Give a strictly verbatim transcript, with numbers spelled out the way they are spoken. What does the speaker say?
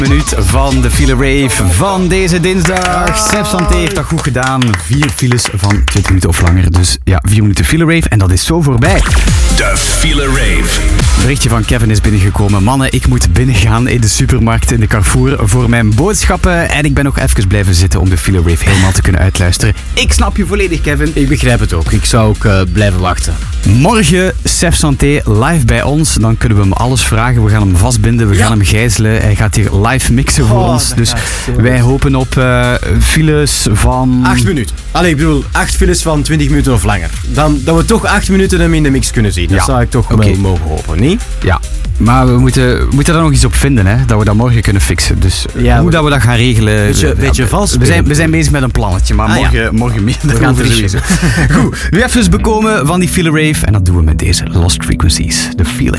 Minuut van de File Rave van deze dinsdag. Seb Santé heeft dat goed gedaan. Vier files van twintig minuten of langer. Dus ja, vier minuten File Rave en dat is zo voorbij. De File Rave. Een berichtje van Kevin is binnengekomen. Mannen, ik moet binnengaan in de supermarkt in de Carrefour voor mijn boodschappen. En ik ben nog even blijven zitten om de File Rave helemaal te kunnen uitluisteren. Ik snap je volledig, Kevin. Ik begrijp het ook. Ik zou ook uh, blijven wachten. Morgen Seb Santé live bij ons. Dan kunnen we hem alles vragen. We gaan hem vastbinden. We ja. gaan hem gijzelen. Hij gaat hier live mixen voor oh, ons. Dus wij hopen op uh, files van... Acht minuten. Allee, ik bedoel, acht files van twintig minuten of langer. Dan, dat we toch acht minuten hem in de mix kunnen zien. Dat ja. zou ik toch okay. wel mogen hopen, niet? Ja. Maar we moeten, we moeten daar nog iets op vinden, hè? Dat we dat morgen kunnen fixen. Dus ja, hoe we, dat we dat gaan regelen... Beetje, ja, beetje vals. We zijn, we zijn bezig met een plannetje, maar ah, morgen, ja. morgen meer. We gaan sowieso. Goed, nu even bekomen van die File Rave. En dat doen we met deze Lost Frequencies. The Feeling.